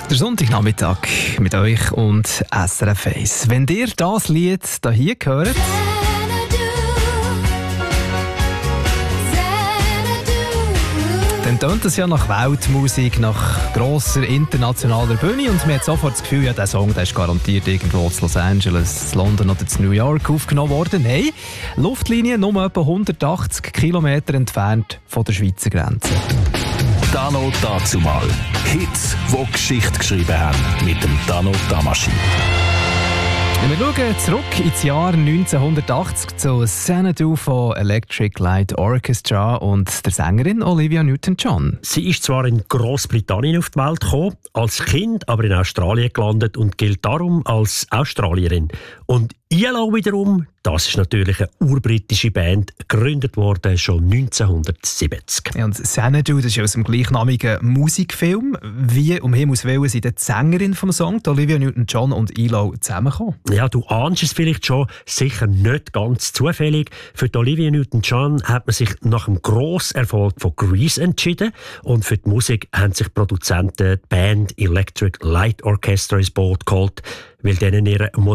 Der Sonntagnachmittag mit euch und SRF 1. Wenn ihr das Lied hier hört, dann tönt es ja nach Weltmusik, nach grosser internationaler Bühne und man hat sofort das Gefühl, ja, der Song der ist garantiert irgendwo in Los Angeles, London oder in New York aufgenommen worden. Nein, Luftlinie nur etwa 180 Kilometer entfernt von der Schweizer Grenze. Dano dazumal. Hits, die Geschichte geschrieben haben. Mit dem Dano Damaschi. Wir schauen zurück ins Jahr 1980 zu Xanadu von Electric Light Orchestra und der Sängerin Olivia Newton-John. Sie ist zwar in Großbritannien auf die Welt gekommen, als Kind aber in Australien gelandet und gilt darum als Australierin. Und ELO wiederum, das ist natürlich eine urbritische Band, gegründet worden schon 1970. Ja, und Xanadu, das ist aus dem gleichnamigen Musikfilm. Wie um Himmels Willen sind die Sängerin vom Song, Olivia Newton-John und ELO, zusammengekommen? Ja, du ahnst es vielleicht schon, sicher nicht ganz zufällig. Für die Olivia Newton-John hat man sich nach dem grossen Erfolg von Grease entschieden und für die Musik haben sich Produzenten die Band Electric Light Orchestra ins Boot geholt, weil denen ihre